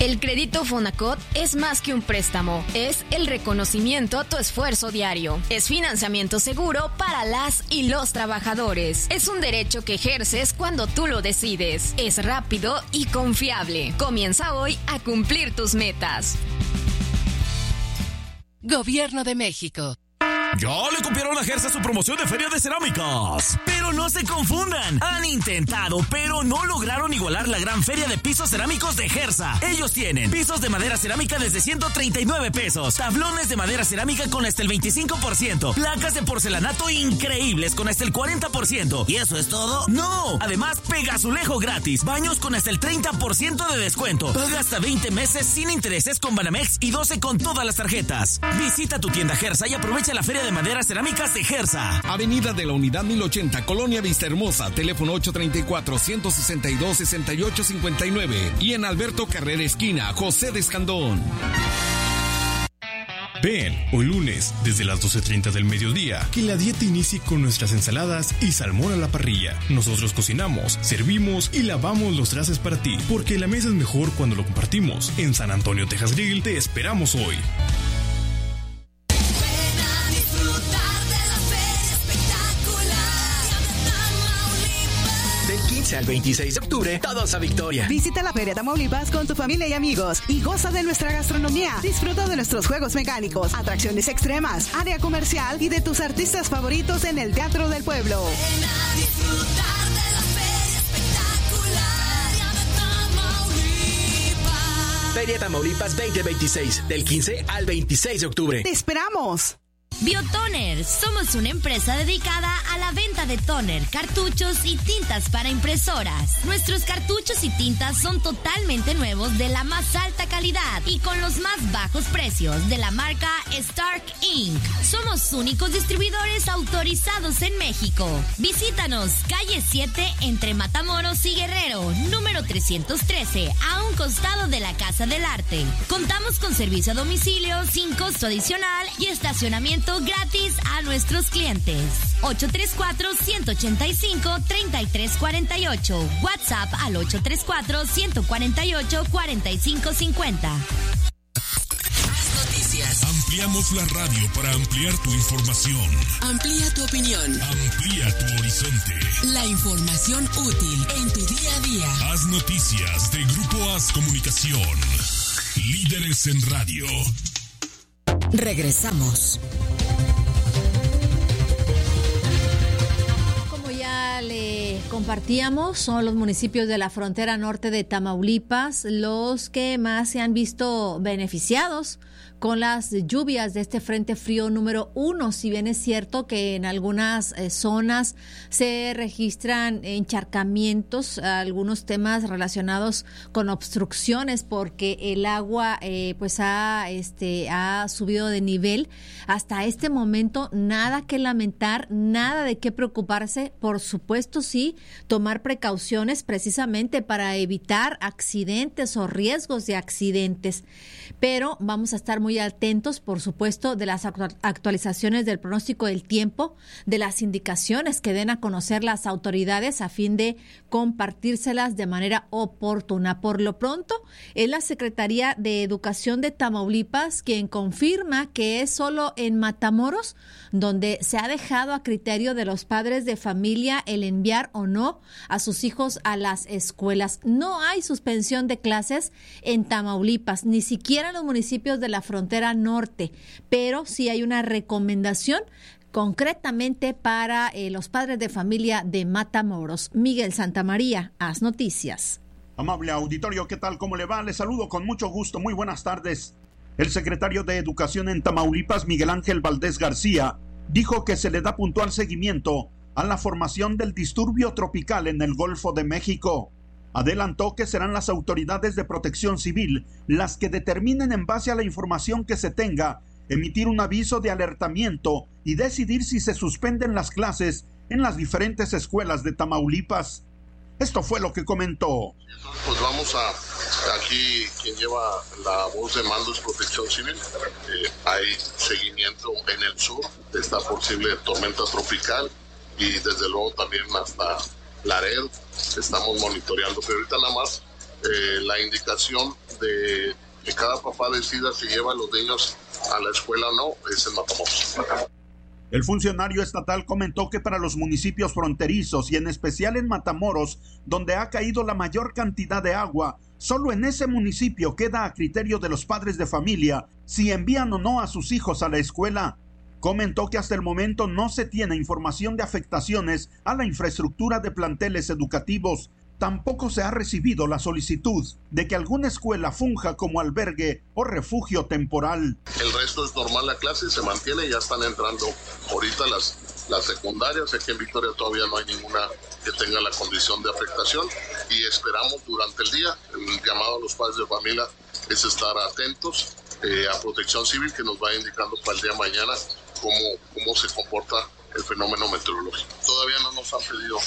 El crédito Fonacot es más que un préstamo, es el reconocimiento a tu esfuerzo diario. Es financiamiento seguro para las y los trabajadores. Es un derecho que ejerces cuando tú lo decides. Es rápido y confiable. Comienza hoy a cumplir tus metas. Gobierno de México. Ya le copiaron a Gersa su promoción de Feria de Cerámicas. Pero no se confundan. Han intentado, pero no lograron igualar la gran feria de pisos cerámicos de Gersa. Ellos tienen pisos de madera cerámica desde 139 pesos, tablones de madera cerámica con hasta el 25%, placas de porcelanato increíbles con hasta el 40%. ¿Y eso es todo? ¡No! Además, pega azulejo gratis, baños con hasta el 30% de descuento. Paga hasta 20 meses sin intereses con Banamex y 12 con todas las tarjetas. Visita tu tienda Gersa y aprovecha la feria de madera cerámicas de Gersa. Avenida de la Unidad 1080, Colonia Vistahermosa, teléfono 834-162-6859 y en Alberto Carrera esquina, José de Escandón. Ven, hoy lunes, desde las 12:30 del mediodía, que la dieta inicie con nuestras ensaladas y salmón a la parrilla. Nosotros cocinamos, servimos y lavamos los trastes para ti, porque la mesa es mejor cuando lo compartimos. En San Antonio, Texas Grill, te esperamos hoy. Al 26 de octubre, todos a Victoria. Visita la Feria Tamaulipas con tu familia y amigos y goza de nuestra gastronomía. Disfruta de nuestros juegos mecánicos, atracciones extremas, área comercial y de tus artistas favoritos en el Teatro del Pueblo. Ven a disfrutar de la Feria Espectacular de Tamaulipas. Feria Tamaulipas 2026, del 15 al 26 de octubre. ¡Te esperamos! Biotoner, somos una empresa dedicada a la venta de tóner, cartuchos y tintas para impresoras. Nuestros cartuchos y tintas son totalmente nuevos de la más alta calidad y con los más bajos precios de la marca Stark Inc. Somos únicos distribuidores autorizados en México. Visítanos, calle 7 entre Matamoros y Guerrero, número 313, a un costado de la Casa del Arte. Contamos con servicio a domicilio sin costo adicional y estacionamiento gratis a nuestros clientes. 834-185-3348. WhatsApp al 834-148-4550. Noticias. Ampliamos la radio para ampliar tu información. Amplía tu opinión. Amplía tu horizonte. La información útil en tu día a día. Haz noticias de Grupo Haz Comunicación. Líderes en radio. Regresamos. Como ya le compartíamos, son los municipios de la frontera norte de Tamaulipas los que más se han visto beneficiados con las lluvias de este frente frío número 1. Si bien es cierto que en algunas zonas se registran encharcamientos, algunos temas relacionados con obstrucciones porque el agua ha subido de nivel. Hasta este momento nada que lamentar, nada de qué preocuparse. Por supuesto, sí, tomar precauciones precisamente para evitar accidentes o riesgos de accidentes. Pero vamos a estar muy atentos, por supuesto, de las actualizaciones del pronóstico del tiempo, de las indicaciones que den a conocer las autoridades a fin de compartírselas de manera oportuna. Por lo pronto, es la Secretaría de Educación de Tamaulipas quien confirma que es solo en Matamoros donde se ha dejado a criterio de los padres de familia el enviar o no a sus hijos a las escuelas. No hay suspensión de clases en Tamaulipas, ni siquiera en los municipios de la frontera norte, pero sí hay una recomendación concretamente para los padres de familia de Matamoros. Miguel Santamaría, Haz Noticias. Amable auditorio, ¿qué tal? ¿Cómo le va? Les saludo con mucho gusto. Muy buenas tardes. El secretario de Educación en Tamaulipas, Miguel Ángel Valdés García, dijo que se le da puntual seguimiento a la formación del disturbio tropical en el Golfo de México. Adelantó que serán las autoridades de protección civil las que determinen en base a la información que se tenga, emitir un aviso de alertamiento y decidir si se suspenden las clases en las diferentes escuelas de Tamaulipas. Esto fue lo que comentó. Pues vamos aquí quien lleva la voz de mando es Protección Civil. Hay seguimiento en el sur de esta posible tormenta tropical y desde luego también hasta Laredo estamos monitoreando, pero ahorita nada más la indicación de que cada papá decida si lleva a los niños a la escuela o no, es en Matamoros. El funcionario estatal comentó que para los municipios fronterizos y en especial en Matamoros, donde ha caído la mayor cantidad de agua, solo en ese municipio queda a criterio de los padres de familia si envían o no a sus hijos a la escuela. Comentó que hasta el momento no se tiene información de afectaciones a la infraestructura de planteles educativos. Tampoco se ha recibido la solicitud de que alguna escuela funja como albergue o refugio temporal. El resto es normal, la clase se mantiene, ya están entrando ahorita las secundarias. Sé que en Victoria todavía no hay ninguna que tenga la condición de afectación y esperamos durante el día. El llamado a los padres de familia es estar atentos a Protección Civil, que nos va indicando para el día de mañana cómo se comporta el fenómeno meteorológico. Todavía no nos han pedido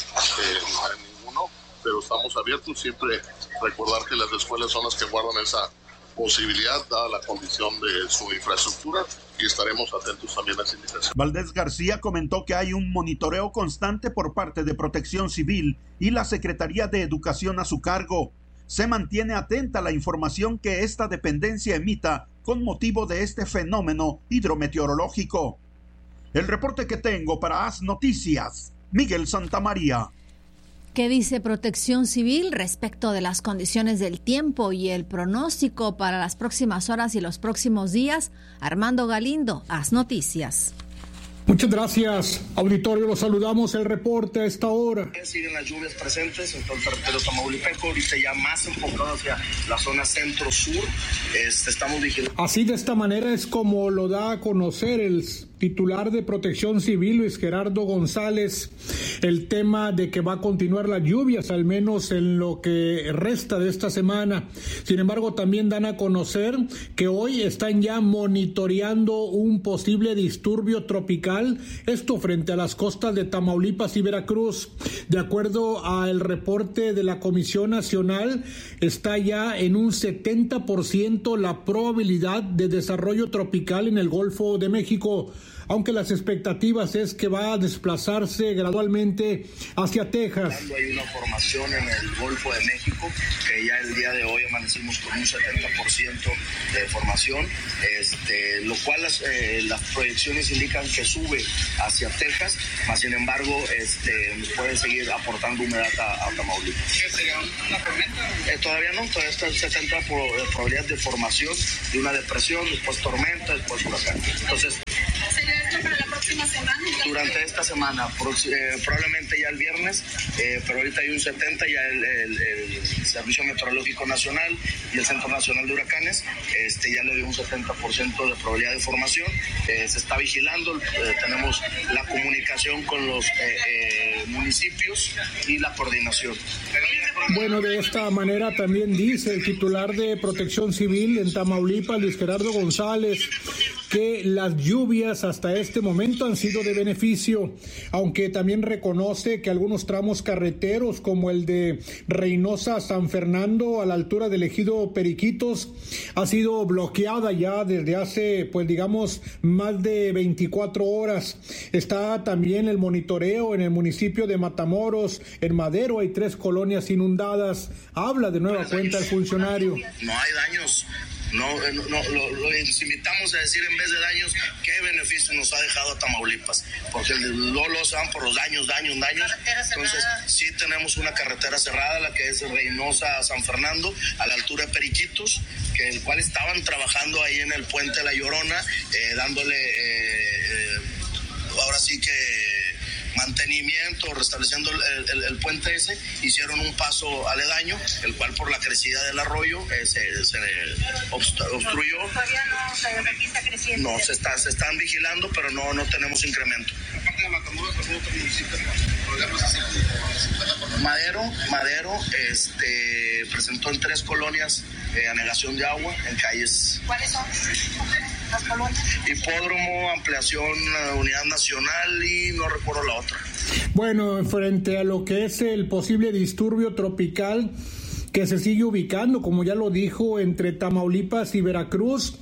ninguno, pero estamos abiertos. Siempre recordar que las escuelas son las que guardan esa posibilidad, dada la condición de su infraestructura, y estaremos atentos también a esa indicación. Valdés García comentó que hay un monitoreo constante por parte de Protección Civil y la Secretaría de Educación a su cargo. Se mantiene atenta a la información que esta dependencia emita con motivo de este fenómeno hidrometeorológico. El reporte que tengo para AS Noticias, Miguel Santamaría. ¿Qué dice Protección Civil respecto de las condiciones del tiempo y el pronóstico para las próximas horas y los próximos días? Armando Galindo, AS Noticias. Muchas gracias, auditorio, los saludamos, el reporte a esta hora. Siguen las lluvias presentes en todo el territorio tamaulipeco, ahorita ya más enfocado hacia la zona centro-sur, estamos vigilando. Así, de esta manera es como lo da a conocer el titular de Protección Civil, Luis Gerardo González, el tema de que va a continuar las lluvias, al menos en lo que resta de esta semana. Sin embargo, también dan a conocer que hoy están ya monitoreando un posible disturbio tropical, esto frente a las costas de Tamaulipas y Veracruz. De acuerdo al reporte de la Comisión Nacional, está ya en un 70% la probabilidad de desarrollo tropical en el Golfo de México, aunque las expectativas es que va a desplazarse gradualmente hacia Texas. Hay una formación en el Golfo de México, que ya el día de hoy amanecimos con un 70% de formación, lo cual las proyecciones indican que sube hacia Texas, mas sin embargo puede seguir aportando humedad a Tamaulipas. ¿Qué sería una tormenta? Todavía no, todavía está el 70% de probabilidad de formación de una depresión, después tormenta, después huracán. Entonces, para la próxima semana? Durante esta semana, probablemente ya el viernes, pero ahorita hay un 70%, ya el Servicio Meteorológico Nacional y el Centro Nacional de Huracanes ya le dio un 70% de probabilidad de formación. Se está vigilando, tenemos la comunicación con los municipios y la coordinación. Bueno, de esta manera también dice el titular de Protección Civil en Tamaulipas, Luis Gerardo González, que las lluvias hasta este momento han sido de beneficio, aunque también reconoce que algunos tramos carreteros como el de Reynosa a San Fernando a la altura del ejido Periquitos ha sido bloqueada ya desde hace más de 24 horas. Está también el monitoreo en el municipio de Matamoros. En Madero hay 3 colonias inundadas. Habla de nueva cuenta el funcionario. No hay daños. Los invitamos a decir, en vez de daños, qué beneficio nos ha dejado a Tamaulipas, porque no lo dan por los daños. Entonces sí tenemos una carretera cerrada, la que es Reynosa a San Fernando, a la altura de Periquitos, que el cual estaban trabajando ahí en el puente de La Llorona, dándole ahora sí que mantenimiento, restableciendo el puente ese. Hicieron un paso aledaño, el cual por la crecida del arroyo se obstruyó. Todavía no se está creciendo. No, se están vigilando, pero no tenemos incremento. Aparte de Matamoros, ¿algún otro municipio? Madero presentó en 3 colonias anegación de agua en calles. ¿Cuáles son las colonias? Hipódromo, ampliación, unidad nacional y no recuerdo la otra. Bueno, frente a lo que es el posible disturbio tropical que se sigue ubicando, como ya lo dijo, entre Tamaulipas y Veracruz,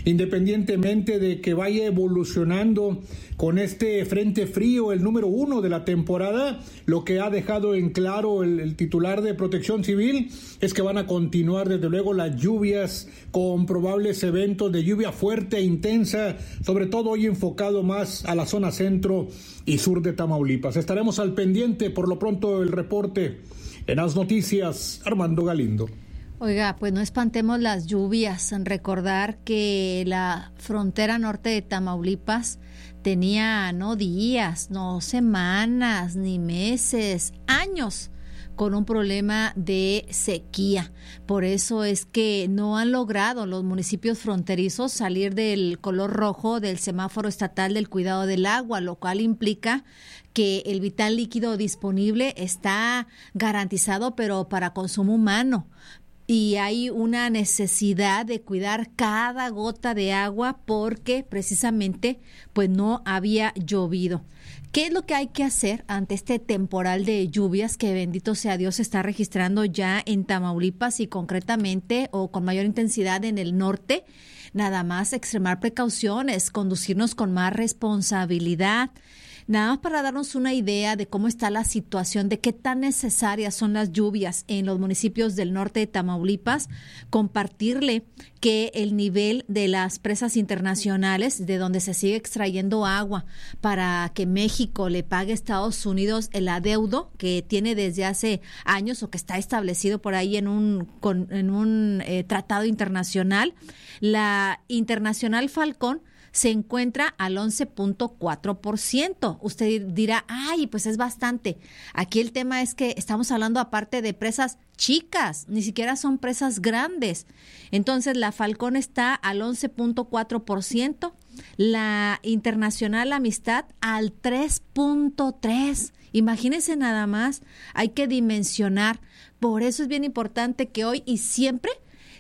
independientemente de que vaya evolucionando con este frente frío, el número 1 de la temporada. Lo que ha dejado en claro el titular de Protección Civil es que van a continuar desde luego las lluvias, con probables eventos de lluvia fuerte e intensa, sobre todo hoy enfocado más a la zona centro y sur de Tamaulipas. Estaremos al pendiente. Por lo pronto, el reporte en las noticias, Armando Galindo. Oiga, pues no espantemos las lluvias. Recordar que la frontera norte de Tamaulipas tenía no días, no semanas, ni meses, años con un problema de sequía. Por eso es que no han logrado los municipios fronterizos salir del color rojo del semáforo estatal del cuidado del agua, lo cual implica que el vital líquido disponible está garantizado, pero para consumo humano. Y hay una necesidad de cuidar cada gota de agua porque precisamente pues no había llovido. ¿Qué es lo que hay que hacer ante este temporal de lluvias que, bendito sea Dios, se está registrando ya en Tamaulipas y concretamente o con mayor intensidad en el norte? Nada más extremar precauciones, conducirnos con más responsabilidad. Nada más para darnos una idea de cómo está la situación, de qué tan necesarias son las lluvias en los municipios del norte de Tamaulipas, compartirle que el nivel de las presas internacionales, de donde se sigue extrayendo agua para que México le pague a Estados Unidos el adeudo que tiene desde hace años o que está establecido por ahí en un tratado internacional, la Internacional Falcón se encuentra al 11.4%. Usted dirá, ay, pues es bastante. Aquí el tema es que estamos hablando aparte de presas chicas, ni siquiera son presas grandes. Entonces, la Falcón está al 11.4%, la Internacional Amistad al 3.3%. Imagínense nada más, hay que dimensionar. Por eso es bien importante que hoy y siempre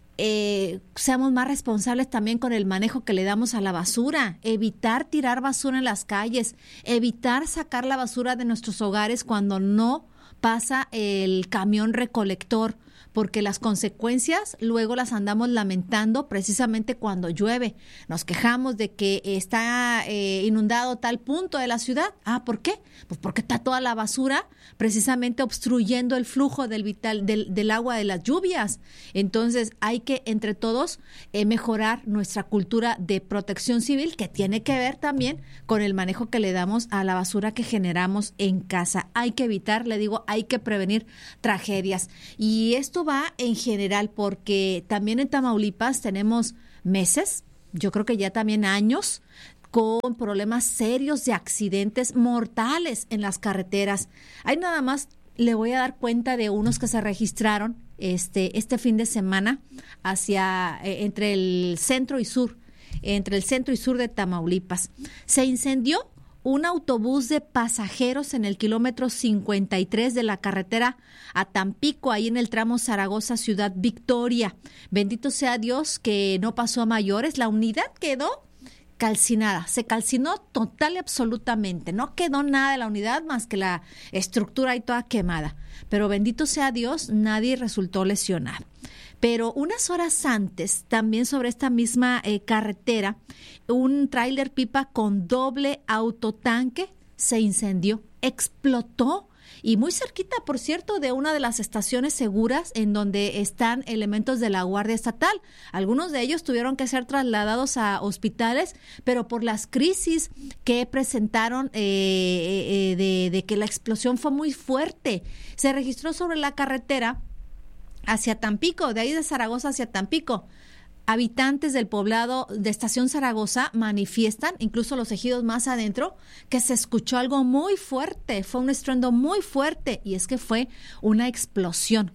seamos más responsables también con el manejo que le damos a la basura, evitar tirar basura en las calles, evitar sacar la basura de nuestros hogares cuando no pasa el camión recolector, porque las consecuencias luego las andamos lamentando precisamente cuando llueve. Nos quejamos de que está inundado tal punto de la ciudad. ¿Por qué? Pues porque está toda la basura precisamente obstruyendo el flujo del agua de las lluvias. Entonces hay que entre todos mejorar nuestra cultura de protección civil, que tiene que ver también con el manejo que le damos a la basura que generamos en casa. Hay que evitar, le digo, hay que prevenir tragedias. Y esto va en general porque también en Tamaulipas tenemos meses, yo creo que ya también años, con problemas serios de accidentes mortales en las carreteras. Ahí nada más le voy a dar cuenta de unos que se registraron este fin de semana entre el centro y sur de Tamaulipas. Se incendió un autobús de pasajeros en el kilómetro 53 de la carretera a Tampico, ahí en el tramo Zaragoza-Ciudad Victoria. Bendito sea Dios que no pasó a mayores. La unidad quedó calcinada, se calcinó total y absolutamente. No quedó nada de la unidad más que la estructura ahí toda quemada. Pero bendito sea Dios, nadie resultó lesionado. Pero unas horas antes, también sobre esta misma carretera, un tráiler pipa con doble autotanque se incendió, explotó. Y muy cerquita, por cierto, de una de las estaciones seguras en donde están elementos de la Guardia Estatal. Algunos de ellos tuvieron que ser trasladados a hospitales, pero por las crisis que presentaron de que la explosión fue muy fuerte. Se registró sobre la carretera hacia Tampico, de ahí de Zaragoza hacia Tampico. Habitantes del poblado de Estación Zaragoza manifiestan, incluso los ejidos más adentro, que se escuchó algo muy fuerte, fue un estruendo muy fuerte, y es que fue una explosión.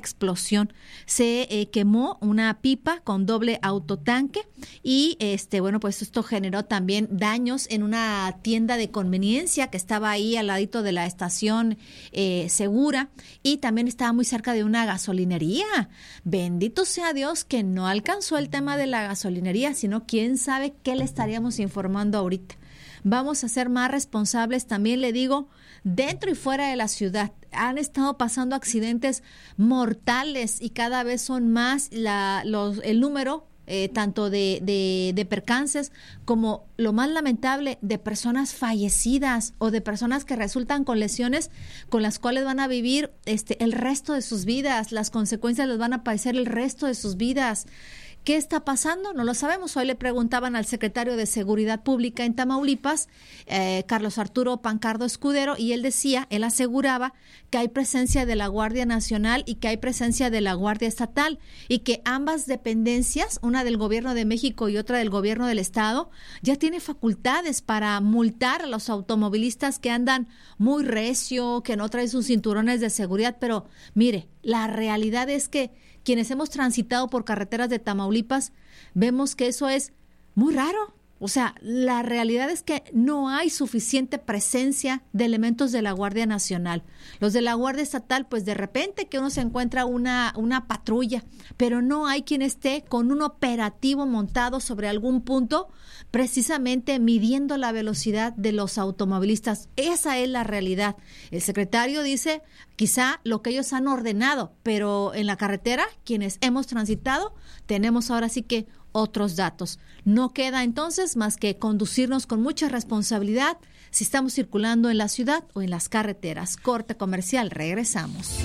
Se quemó una pipa con doble autotanque y bueno, pues esto generó también daños en una tienda de conveniencia que estaba ahí al ladito de la estación segura, y también estaba muy cerca de una gasolinería. Bendito sea Dios que no alcanzó el tema de la gasolinería, sino quién sabe qué le estaríamos informando ahorita. Vamos a ser más responsables también, le digo, dentro y fuera de la ciudad. Han estado pasando accidentes mortales y cada vez son más el número tanto de percances como, lo más lamentable, de personas fallecidas o de personas que resultan con lesiones con las cuales van a vivir el resto de sus vidas. Las consecuencias les van a padecer el resto de sus vidas. ¿Qué está pasando? No lo sabemos. Hoy le preguntaban al secretario de Seguridad Pública en Tamaulipas, Carlos Arturo Pancardo Escudero, y él aseguraba que hay presencia de la Guardia Nacional y que hay presencia de la Guardia Estatal, y que ambas dependencias, una del Gobierno de México y otra del Gobierno del Estado, ya tiene facultades para multar a los automovilistas que andan muy recio, que no traen sus cinturones de seguridad. Pero mire, la realidad es que quienes hemos transitado por carreteras de Tamaulipas vemos que eso es muy raro. O sea, la realidad es que no hay suficiente presencia de elementos de la Guardia Nacional. Los de la Guardia Estatal, pues de repente que uno se encuentra una patrulla, pero no hay quien esté con un operativo montado sobre algún punto, precisamente midiendo la velocidad de los automovilistas. Esa es la realidad. El secretario dice, quizá lo que ellos han ordenado, pero en la carretera, quienes hemos transitado, tenemos ahora sí que otros datos. No queda entonces más que conducirnos con mucha responsabilidad si estamos circulando en la ciudad o en las carreteras. Corte comercial, regresamos.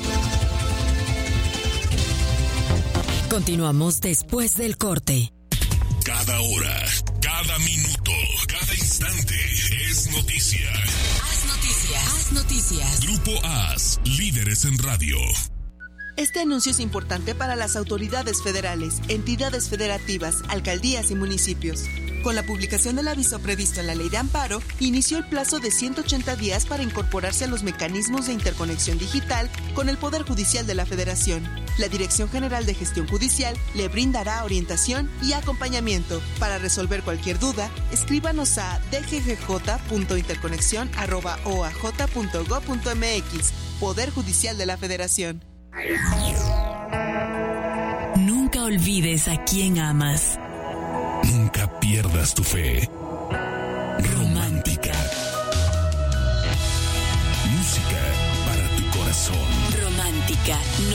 Continuamos después del corte. Cada hora, cada minuto, cada instante es noticia. Haz noticias. Haz noticias. Grupo AS, líderes en radio. Este anuncio es importante para las autoridades federales, entidades federativas, alcaldías y municipios. Con la publicación del aviso previsto en la Ley de Amparo, inició el plazo de 180 días para incorporarse a los mecanismos de interconexión digital con el Poder Judicial de la Federación. La Dirección General de Gestión Judicial le brindará orientación y acompañamiento. Para resolver cualquier duda, escríbanos a dggj.interconexión@oaj.gov.mx. Poder Judicial de la Federación. Nunca olvides a quien amas. Nunca pierdas tu fe. Romántica. Música para tu corazón. Romántica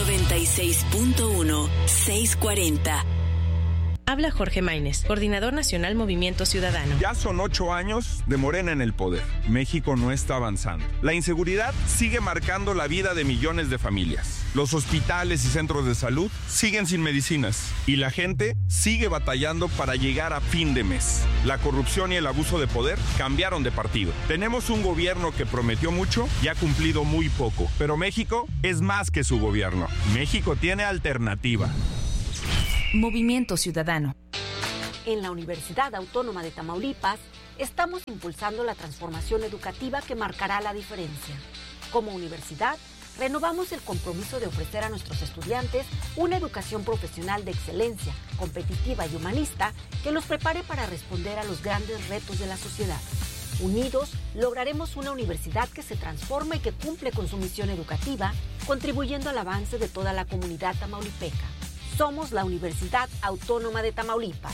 96.1 640. Habla Jorge Maínez, Coordinador Nacional Movimiento Ciudadano. Ya son 8 años de Morena en el poder. México no está avanzando. La inseguridad sigue marcando la vida de millones de familias. Los hospitales y centros de salud siguen sin medicinas. Y la gente sigue batallando para llegar a fin de mes. La corrupción y el abuso de poder cambiaron de partido. Tenemos un gobierno que prometió mucho y ha cumplido muy poco. Pero México es más que su gobierno. México tiene alternativa. Movimiento Ciudadano. En la Universidad Autónoma de Tamaulipas estamos impulsando la transformación educativa que marcará la diferencia. Como universidad, renovamos el compromiso de ofrecer a nuestros estudiantes una educación profesional de excelencia, competitiva y humanista que los prepare para responder a los grandes retos de la sociedad. Unidos, lograremos una universidad que se transforma y que cumple con su misión educativa, contribuyendo al avance de toda la comunidad tamaulipeca. Somos la Universidad Autónoma de Tamaulipas.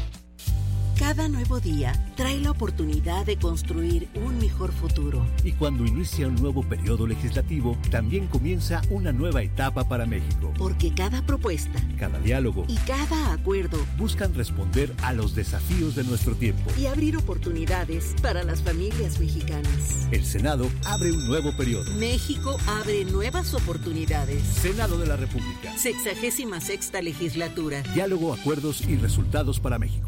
Cada nuevo día trae la oportunidad de construir un mejor futuro. Y cuando inicia un nuevo periodo legislativo, también comienza una nueva etapa para México. Porque cada propuesta, cada diálogo y cada acuerdo buscan responder a los desafíos de nuestro tiempo y abrir oportunidades para las familias mexicanas. El Senado abre un nuevo periodo. México abre nuevas oportunidades. Senado de la República. 66ª legislatura. Diálogo, acuerdos y resultados para México.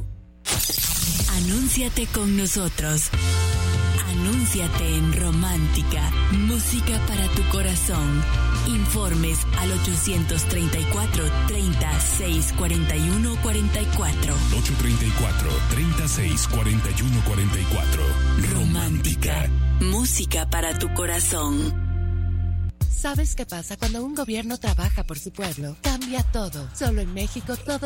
Anúnciate con nosotros. Anúnciate en Romántica, música para tu corazón. Informes al 834 36 41 44. 834 36 41 44. Romántica, música para tu corazón. ¿Sabes qué pasa cuando un gobierno trabaja por su pueblo? Cambia todo. Solo en México todo